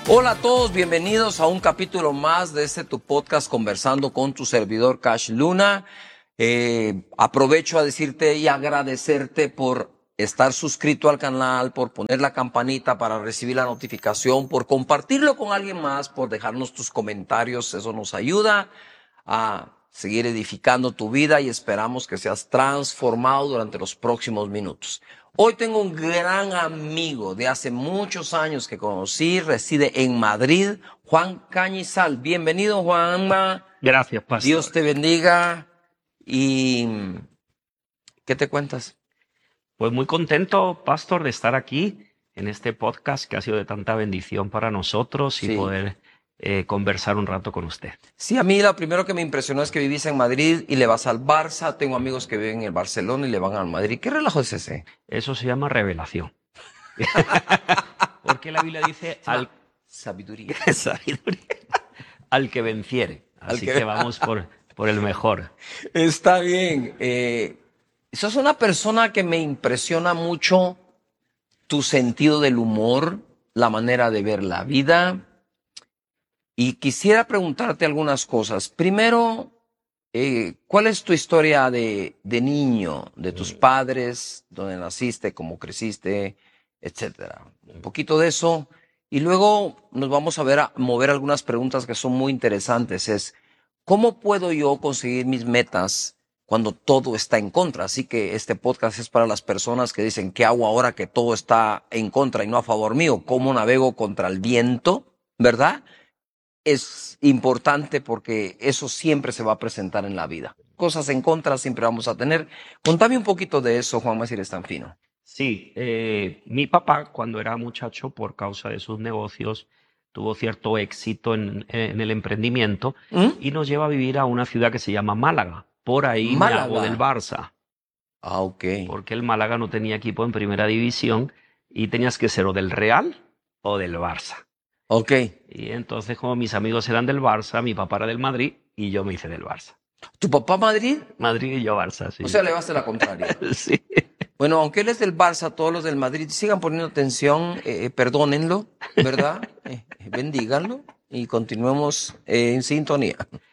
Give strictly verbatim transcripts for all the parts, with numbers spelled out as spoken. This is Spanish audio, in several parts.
Hola a todos, bienvenidos a un capítulo más de este tu podcast Conversando con tu servidor Cash Luna. Eh, aprovecho a decirte y agradecerte por estar suscrito al canal, por poner la campanita para recibir la notificación, por compartirlo con alguien más, por dejarnos tus comentarios. Eso nos ayuda a seguir edificando tu vida y esperamos que seas transformado durante los próximos minutos. Hoy tengo un gran amigo de hace muchos años que conocí, reside en Madrid, Juan Cañizal. Bienvenido, Juanma. Gracias, pastor. Dios te bendiga. ¿Y qué te cuentas? Pues muy contento, pastor, de estar aquí en este podcast que ha sido de tanta bendición para nosotros y Sí. poder eh, conversar un rato con usted. Sí, a mí lo primero que me impresionó es que vivís en Madrid y le vas al Barça. Tengo amigos que viven en el Barcelona y le van al Madrid. ¿Qué relajo es ese? Eso se llama revelación. Porque la Biblia dice al, Sabiduría. sabiduría, al que venciere. Así que- que vamos por, por el mejor. Está bien. Eh, sos una persona que me impresiona mucho tu sentido del humor, la manera de ver la vida. Y quisiera preguntarte algunas cosas. Primero, eh, ¿cuál es tu historia de, de niño, de tus padres, dónde naciste, cómo creciste, etcétera? Un poquito de eso. Y luego nos vamos a ver a mover algunas preguntas que son muy interesantes. Es, ¿cómo puedo yo conseguir mis metas cuando todo está en contra? Así que este podcast es para las personas que dicen, ¿qué hago ahora que todo está en contra y no a favor mío? ¿Cómo navego contra el viento? ¿Verdad? Es importante porque eso siempre se va a presentar en la vida. Cosas en contra siempre vamos a tener. Contame un poquito de eso, Juanma, si eres tan fino. Sí, eh, mi papá cuando era muchacho, por causa de sus negocios, tuvo cierto éxito en, en el emprendimiento ¿Mm? y nos lleva a vivir a una ciudad que se llama Málaga. Por ahí me Málaga. hago del Barça. Ah, ok. Porque el Málaga no tenía equipo en primera división y tenías que ser o del Real o del Barça. Ok. Y entonces, como mis amigos eran del Barça, mi papá era del Madrid y yo me hice del Barça. ¿Tu papá Madrid? Madrid y yo Barça, sí. O sea, le vas a la contraria. Sí. Bueno, aunque él es del Barça, todos los del Madrid sigan poniendo atención, eh, perdónenlo, ¿verdad? Eh, bendíganlo y continuemos eh, en sintonía.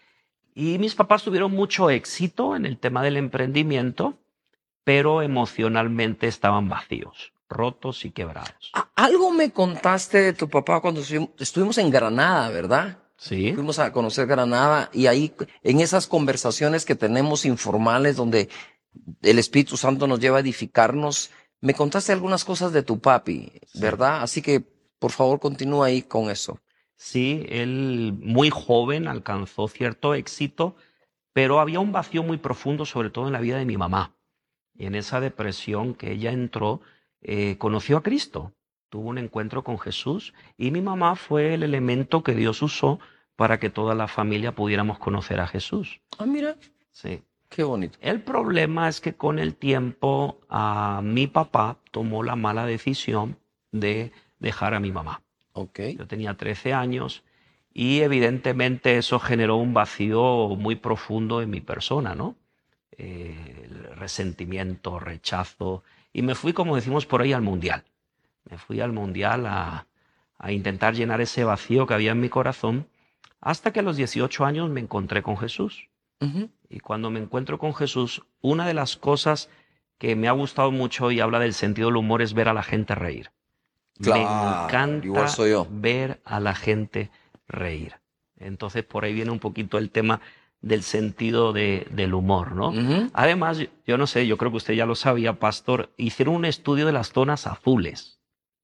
Y mis papás tuvieron mucho éxito en el tema del emprendimiento, pero emocionalmente estaban vacíos, rotos y quebrados. A- Algo me contaste de tu papá cuando estu- estuvimos en Granada, ¿verdad? Sí. Fuimos a conocer Granada y ahí en esas conversaciones que tenemos informales donde el Espíritu Santo nos lleva a edificarnos, me contaste algunas cosas de tu papi, ¿verdad? Así que por favor continúa ahí con eso. Sí, él muy joven alcanzó cierto éxito, pero había un vacío muy profundo, sobre todo en la vida de mi mamá. Y en esa depresión que ella entró, eh, conoció a Cristo, tuvo un encuentro con Jesús y mi mamá fue el elemento que Dios usó para que toda la familia pudiéramos conocer a Jesús. Ah, mira, Sí. qué bonito. El problema es que con el tiempo a mi papá tomó la mala decisión de dejar a mi mamá. Ok. Yo tenía trece años y evidentemente eso generó un vacío muy profundo en mi persona, ¿no? Eh, el resentimiento, rechazo. Y me fui, como decimos por ahí, al mundial. Me fui al mundial a, a intentar llenar ese vacío que había en mi corazón, hasta que a los dieciocho años me encontré con Jesús. Ujú. Y cuando me encuentro con Jesús, una de las cosas que me ha gustado mucho y habla del sentido del humor es ver a la gente reír. Claro, me encanta igual soy yo. ver a la gente reír. Entonces por ahí viene un poquito el tema del sentido de, del humor, ¿no? Ujú. Además, yo- yo no sé, yo creo que usted ya lo sabía, pastor, hicieron un estudio de las zonas azules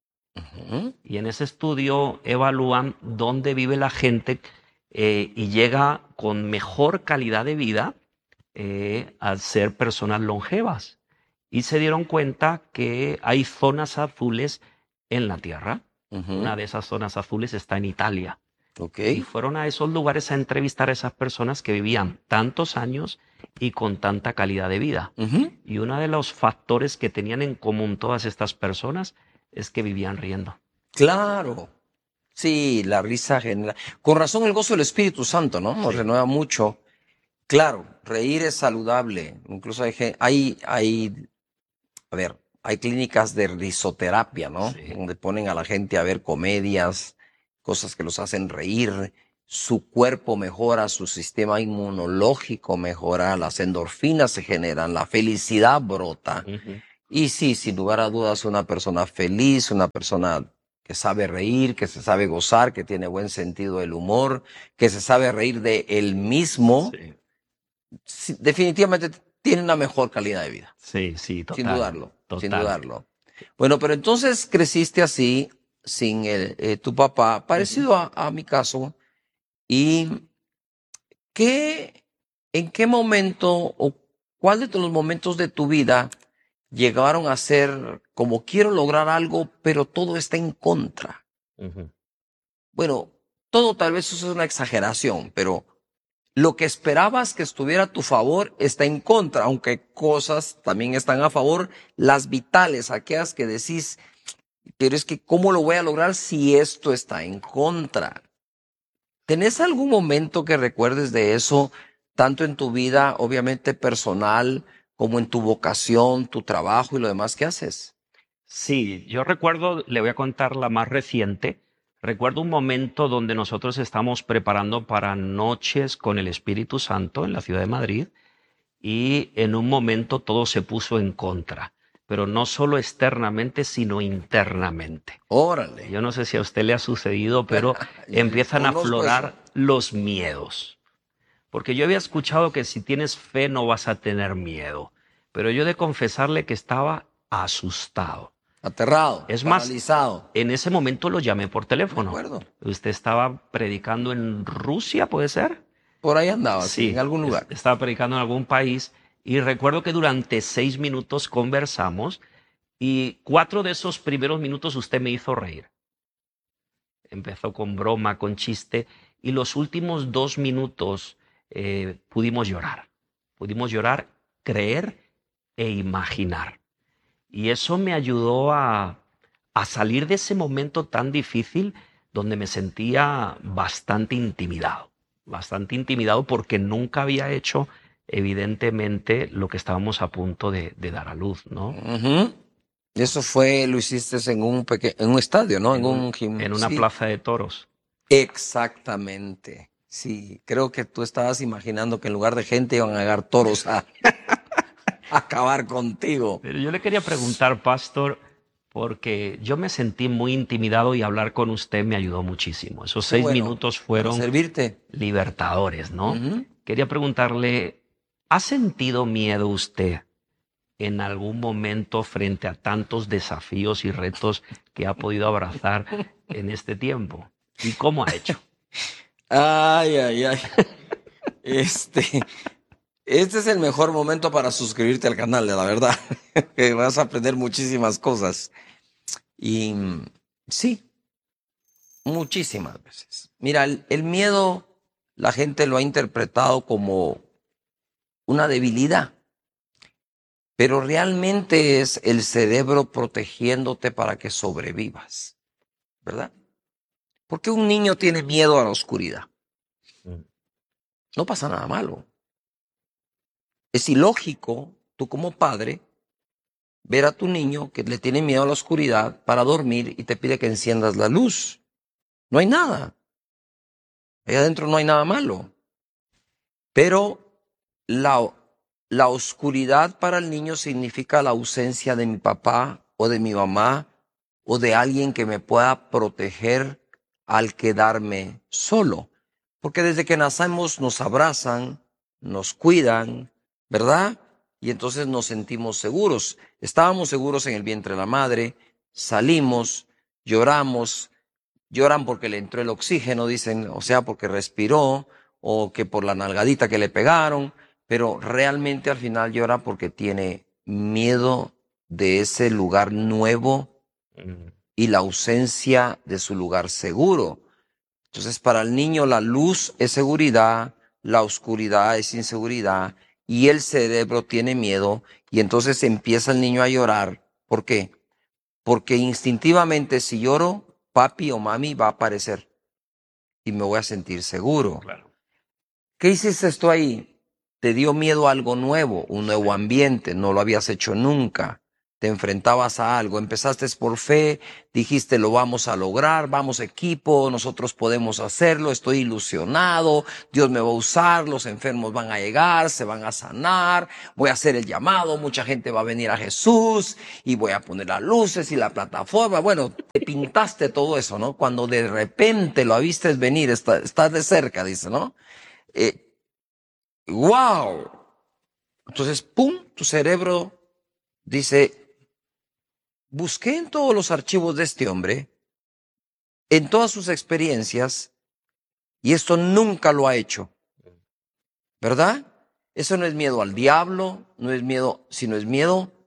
Ujú. y en ese estudio evalúan dónde vive la gente eh, y llega con mejor calidad de vida eh, al ser personas longevas. Y se dieron cuenta que hay zonas azules en la Tierra. Ujú. Una de esas zonas azules está en Italia. Ok. Y fueron a esos lugares a entrevistar a esas personas que vivían tantos años y con tanta calidad de vida. Ujú. Y uno de los factores que tenían en común todas estas personas es que vivían riendo. Claro. Sí, la risa genera. Con razón el gozo del Espíritu Santo, ¿no? Nos Sí. renueva mucho. Claro, reír es saludable. Incluso hay, gen- hay, hay, a ver, hay clínicas de risoterapia, ¿no? Sí. Donde ponen a la gente a ver comedias cosas que los hacen reír, su cuerpo mejora, su sistema inmunológico mejora, las endorfinas se generan, la felicidad brota. Ujú. Y sí, sin lugar a dudas, una persona feliz, una persona que sabe reír, que se sabe gozar, que tiene buen sentido del humor, que se sabe reír de él mismo, Sí, sí, definitivamente tiene una mejor calidad de vida, sí, sí, sin total, dudarlo, sin total. dudarlo. Bueno, pero entonces creciste así, sin el, eh, tu papá, Ujú. parecido a, a mi caso, y ¿qué, en qué momento o cuál de los momentos de tu vida llegaron a ser como quiero lograr algo, pero todo está en contra? Ujú. Bueno, todo tal vez eso es una exageración, pero lo que esperabas que estuviera a tu favor está en contra, aunque cosas también están a favor, las vitales, aquellas que decís, pero es que ¿cómo lo voy a lograr si esto está en contra? ¿Tenés algún momento que recuerdes de eso, tanto en tu vida, obviamente personal, como en tu vocación, tu trabajo y lo demás que haces? Sí, yo recuerdo, le voy a contar la más reciente. Recuerdo un momento donde nosotros estamos preparando para Noches con el Espíritu Santo en la ciudad de Madrid y en un momento todo se puso en contra, pero no solo externamente, sino internamente. Órale. Yo no sé si a usted le ha sucedido, pero empiezan a Conozco eso. aflorar los miedos. Porque yo había escuchado que si tienes fe no vas a tener miedo, pero yo he de confesarle que estaba asustado. Aterrado, Es más, paralizado. en ese momento lo llamé por Me teléfono. acuerdo. Usted estaba predicando en Rusia, ¿puede ser? Por ahí andaba, sí, en Sí, algún es- lugar. estaba predicando en algún país y recuerdo que durante seis minutos conversamos y cuatro de esos primeros minutos usted me hizo reír. Empezó con broma, con chiste y los últimos dos minutos eh, pudimos llorar. Pudimos llorar, creer e imaginar. Y eso me ayudó a, a salir de ese momento tan difícil donde me sentía bastante intimidado. Bastante intimidado porque nunca había hecho, evidentemente, lo que estábamos a punto de, de dar a luz, ¿no? Ujú. Eso fue, lo hiciste en un peque- en un estadio, ¿no? En En, un, un gim, en una sí. plaza de toros. Exactamente. Sí, creo que tú estabas imaginando que en lugar de gente iban a llegar toros a, a acabar contigo. Pero yo le quería preguntar, pastor, porque yo me sentí muy intimidado y hablar con usted me ayudó muchísimo. Esos Qué seis bueno, minutos para fueron servirte. libertadores, ¿no? Ujú. Quería preguntarle, ¿ha sentido miedo usted en algún momento frente a tantos desafíos y retos que ha podido abrazar en este tiempo? ¿Y cómo ha hecho? Ay, ay, ay. Este, este es el mejor momento para suscribirte al canal, la verdad. Que vas a aprender muchísimas cosas. Y mm, sí, muchísimas veces. Mira, el, el miedo, la gente lo ha interpretado como una debilidad, pero realmente es el cerebro protegiéndote para que sobrevivas, ¿verdad? ¿Por qué un niño tiene miedo a la oscuridad? Mm. No pasa nada malo. Es ilógico, tú como padre, ver a tu niño que le tiene miedo a la oscuridad para dormir y te pide que enciendas la luz. No hay nada. Ahí adentro no hay nada malo. Pero la, la oscuridad para el niño significa la ausencia de mi papá o de mi mamá o de alguien que me pueda proteger al quedarme solo. Porque desde que nacemos nos abrazan, nos cuidan, ¿verdad? Y entonces nos sentimos seguros. Estábamos seguros en el vientre de la madre, salimos, lloramos, lloran porque le entró el oxígeno, dicen, o sea, porque respiró, o que por la nalgadita que le pegaron, pero realmente al final llora porque tiene miedo de ese lugar nuevo Mm. y la ausencia de su lugar seguro. Entonces, para el niño la luz es seguridad, la oscuridad es inseguridad y el cerebro tiene miedo y entonces empieza el niño a llorar. ¿Por qué? Porque instintivamente si lloro, papi o mami va a aparecer y me voy a sentir seguro. Claro. ¿Qué hiciste esto ahí? Te dio miedo a algo nuevo, un nuevo Sí. ambiente, no lo habías hecho nunca. te enfrentabas a algo, empezaste por fe, dijiste lo vamos a lograr, vamos equipo, nosotros podemos hacerlo, estoy ilusionado, Dios me va a usar, los enfermos van a llegar, se van a sanar, voy a hacer el llamado, mucha gente va a venir a Jesús y voy a poner las luces y la plataforma. Bueno, te pintaste todo eso, ¿no? Cuando de repente lo viste venir, estás está de cerca, dice, ¿no? Eh, ¡Wow! Entonces, ¡pum!, tu cerebro dice, busqué en todos los archivos de este hombre, en todas sus experiencias, y esto nunca lo ha hecho. ¿Verdad? Eso no es miedo al diablo, no es miedo, sino es miedo